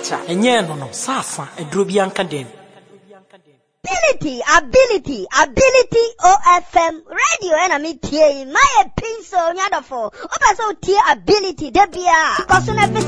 acha enye no safa eduro bi anka den. Ability OFM radio and me tie my pinso nyadofo oba so tie ability de bia because